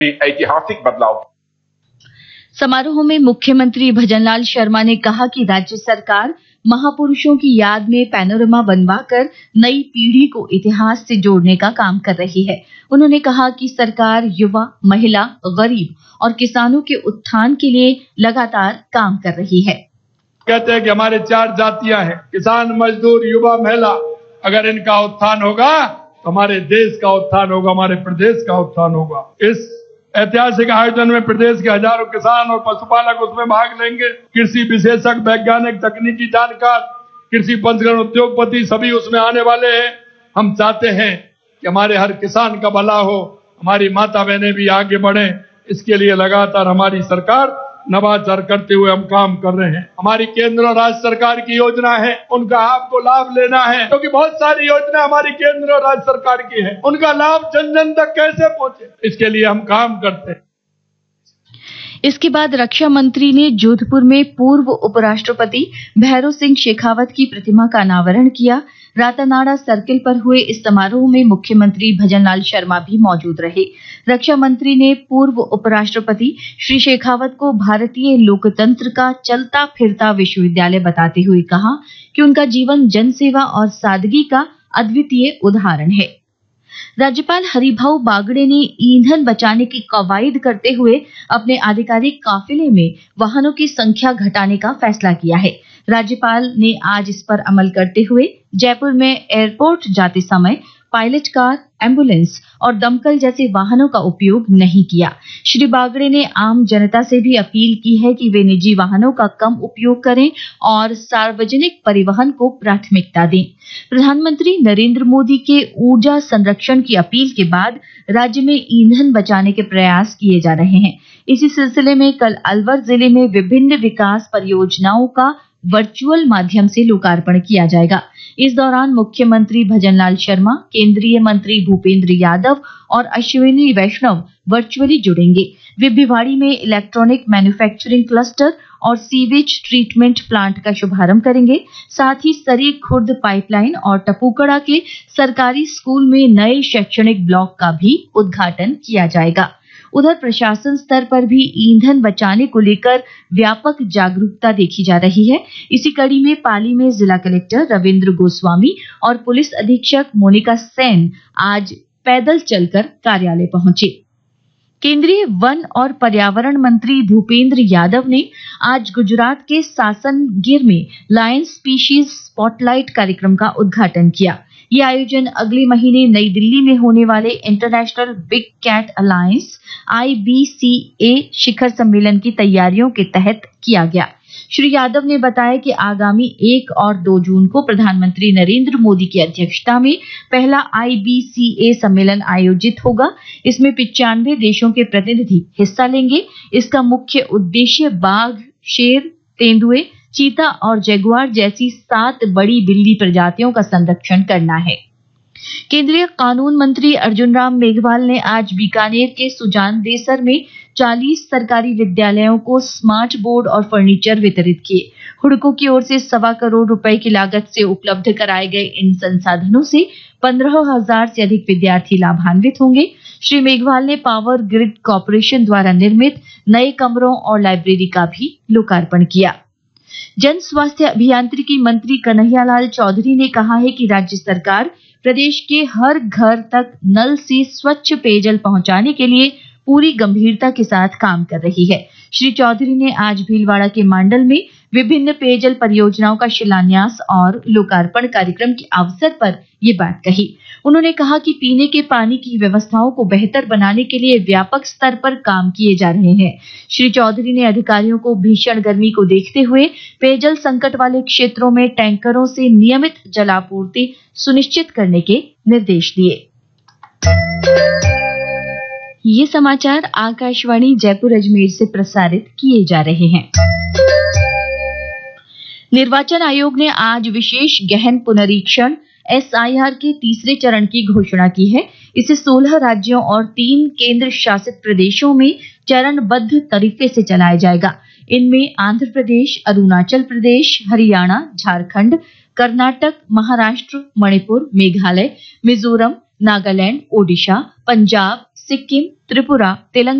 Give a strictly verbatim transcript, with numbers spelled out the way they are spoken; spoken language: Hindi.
ऐतिहासिक बदलाव। समारोह में मुख्यमंत्री भजनलाल शर्मा ने कहा कि राज्य सरकार महापुरुषों की याद में पैनोरमा बनवाकर नई पीढ़ी को इतिहास से जोड़ने का काम कर रही है। उन्होंने कहा कि सरकार युवा, महिला, गरीब और किसानों के उत्थान के लिए लगातार काम कर रही है। कहते हैं कि हमारे चार जातियां हैं, किसान, मजदूर, युवा, महिला। अगर इनका उत्थान होगा तो हमारे देश का उत्थान होगा, हमारे प्रदेश का उत्थान होगा। इस ऐतिहासिक आयोजन में प्रदेश के हजारों किसान और पशुपालक उसमें भाग लेंगे। कृषि विशेषज्ञ, वैज्ञानिक, तकनीकी जानकार, कृषि पंजीकरण उद्योगपति सभी उसमें आने वाले हैं। हम चाहते हैं कि हमारे हर किसान का भला हो, हमारी माता बहनें भी आगे बढ़े। इसके लिए लगातार हमारी सरकार नवाचार करते हुए हम काम कर रहे हैं। हमारी केंद्र और राज्य सरकार की योजना है, उनका आपको लाभ लेना है, क्योंकि तो बहुत सारी योजना हमारी केंद्र और राज्य सरकार की है। उनका लाभ जन जन तक कैसे पहुंचे, इसके लिए हम काम करते हैं। इसके बाद रक्षा मंत्री ने जोधपुर में पूर्व उपराष्ट्रपति भैरों सिंह शेखावत की प्रतिमा का अनावरण किया। रातानाडा सर्किल पर हुए इस समारोह में मुख्यमंत्री भजनलाल शर्मा भी मौजूद रहे। रक्षा मंत्री ने पूर्व उपराष्ट्रपति श्री शेखावत को भारतीय लोकतंत्र का चलता फिरता विश्वविद्यालय बताते हुए कहा कि उनका जीवन जनसेवा और सादगी का अद्वितीय उदाहरण है। राज्यपाल हरिभाऊ बागड़े ने ईंधन बचाने की कवायद करते हुए अपने आधिकारिक काफिले में वाहनों की संख्या घटाने का फैसला किया है। राज्यपाल ने आज इस पर अमल करते हुए जयपुर में एयरपोर्ट जाते समय पायलट कार, एम्बुलेंस और दमकल जैसे वाहनों का उपयोग नहीं किया। श्री बागड़े ने आम जनता से भी अपील की है कि वे निजी वाहनों का कम उपयोग करें और सार्वजनिक परिवहन को प्राथमिकता दें। प्रधानमंत्री नरेंद्र मोदी के ऊर्जा संरक्षण की अपील के बाद राज्य में ईंधन बचाने के प्रयास किए जा रहे हैं। इसी सिलसिले में कल अलवर जिले में विभिन्न विकास परियोजनाओं का वर्चुअल माध्यम से लोकार्पण किया जाएगा। इस दौरान मुख्यमंत्री भजनलाल शर्मा, केंद्रीय मंत्री भूपेंद्र यादव और अश्विनी वैष्णव वर्चुअली जुड़ेंगे। वे भिवाड़ी में इलेक्ट्रॉनिक मैन्युफैक्चरिंग क्लस्टर और सीवेज ट्रीटमेंट प्लांट का शुभारंभ करेंगे। साथ ही सरी खुर्द पाइपलाइन और टपुकड़ा के सरकारी स्कूल में नए शैक्षणिक ब्लॉक का भी उद्घाटन किया जाएगा। उधर प्रशासन स्तर पर भी ईंधन बचाने को लेकर व्यापक जागरूकता देखी जा रही है। इसी कड़ी में पाली में जिला कलेक्टर रविंद्र गोस्वामी और पुलिस अधीक्षक मोनिका सेन आज पैदल चलकर कार्यालय पहुंचे। केंद्रीय वन और पर्यावरण मंत्री भूपेंद्र यादव ने आज गुजरात के सासनगिर में लायन स्पीशीज स्पॉटलाइट कार्यक्रम का उद्घाटन किया। ये आयोजन अगले महीने नई दिल्ली में होने वाले इंटरनेशनल बिग कैट अलायंस आई बी सी ए शिखर सम्मेलन की तैयारियों के तहत किया गया। श्री यादव ने बताया कि आगामी एक और दो जून को प्रधानमंत्री नरेंद्र मोदी की अध्यक्षता में पहला आई बी सी ए सम्मेलन आयोजित होगा। इसमें पिचानवे देशों के प्रतिनिधि हिस्सा लेंगे। इसका मुख्य उद्देश्य बाघ, शेर, तेंदुए, चीता और जगुआर जैसी सात बड़ी बिल्ली प्रजातियों का संरक्षण करना है। केंद्रीय कानून मंत्री अर्जुन राम मेघवाल ने आज बीकानेर के सुजान देसर में चालीस सरकारी विद्यालयों को स्मार्ट बोर्ड और फर्नीचर वितरित किए। हुड़को की ओर से सवा करोड़ रुपए की लागत से उपलब्ध कराए गए इन संसाधनों से पंद्रह हजार से अधिक विद्यार्थी लाभान्वित होंगे। श्री मेघवाल ने पावर ग्रिड कॉर्पोरेशन द्वारा निर्मित नए कमरों और लाइब्रेरी का भी लोकार्पण किया। जन स्वास्थ्य अभियांत्रिकी मंत्री कन्हैयालाल चौधरी ने कहा है कि राज्य सरकार प्रदेश के हर घर तक नल से स्वच्छ पेयजल पहुंचाने के लिए पूरी गंभीरता के साथ काम कर रही है। श्री चौधरी ने आज भीलवाड़ा के मांडल में विभिन्न पेयजल परियोजनाओं का शिलान्यास और लोकार्पण कार्यक्रम के अवसर पर ये बात कही। उन्होंने कहा कि पीने के पानी की व्यवस्थाओं को बेहतर बनाने के लिए व्यापक स्तर पर काम किए जा रहे हैं। श्री चौधरी ने अधिकारियों को भीषण गर्मी को देखते हुए पेयजल संकट वाले क्षेत्रों में टैंकरों से नियमित जलापूर्ति सुनिश्चित करने के निर्देश दिए। ये समाचार आकाशवाणी जयपुर अजमेर से प्रसारित किए जा रहे हैं। निर्वाचन आयोग ने आज विशेष गहन पुनरीक्षण एस आई आर के तीसरे चरण की घोषणा की है। इसे सोलह राज्यों और तीन केंद्र शासित प्रदेशों में चरणबद्ध तरीके से चलाया जाएगा। इनमें आंध्र प्रदेश, अरुणाचल प्रदेश, हरियाणा, झारखंड, कर्नाटक, महाराष्ट्र, मणिपुर, मेघालय, मिजोरम, नागालैंड, ओडिशा, पंजाब, सिक्किम, त्रिपुरा, तेलंगाना